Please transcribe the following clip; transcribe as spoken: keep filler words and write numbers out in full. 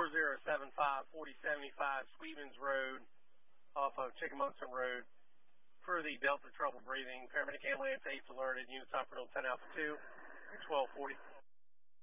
zero seven five, forty seventy-five Sweetman's Road off of Chickamauga Road for the Delta trouble breathing. Paramedic ambulance, eighth alerted, units operational ten Alpha two, twelve forty.